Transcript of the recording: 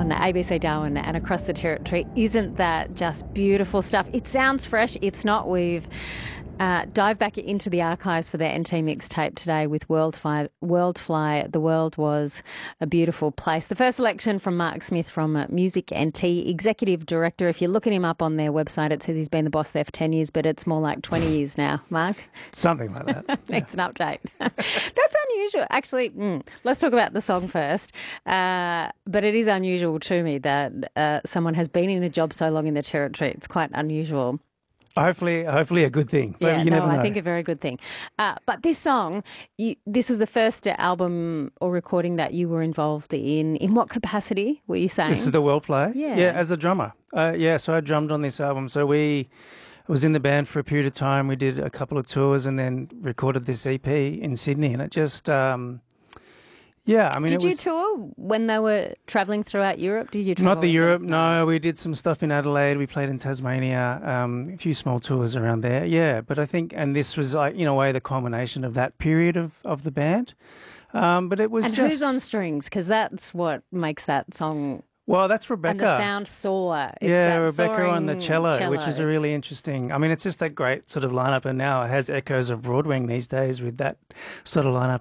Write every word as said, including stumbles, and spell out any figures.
on A B C Darwin and across the territory. Isn't that just beautiful stuff? It sounds fresh. It's not. We've uh, dived back into the archives for their N T mixtape today with Worldfly. Worldfly, The World Was a Beautiful Place. The first selection from Mark Smith from uh, Music N T, Executive Director. If you're looking him up on their website, it says he's been the boss there for ten years, but it's more like twenty years now, Mark. Something like that. Next an update. That's unusual. Actually, mm, let's talk about the song first. Uh, but it is unusual to me that uh, someone has been in a job so long in the territory. It's quite unusual. Hopefully, hopefully a good thing. But yeah, you no, never know. I think a very good thing. Uh, but this song, you, this was the first album or recording that you were involved in. In what capacity were you saying? This is the Worldfly. Yeah. Yeah, as a drummer. Uh, yeah, so I drummed on this album. So we I was in the band for a period of time. We did a couple of tours and then recorded this E P in Sydney. And it just, um, yeah, I mean, did it you was... tour when they were travelling throughout Europe? Did you travel? Not the Europe, no. We did some stuff in Adelaide. We played in Tasmania, um, a few small tours around there. Yeah, but I think, and this was like, in a way, the culmination of that period of, of the band. Um, but it was and just... who's on strings? Because that's what makes that song... Well, that's Rebecca. And the sound soar. It's yeah, that Rebecca on the cello, cello, which is a really interesting... I mean, it's just that great sort of lineup, and now it has echoes of Broadwing these days with that sort of lineup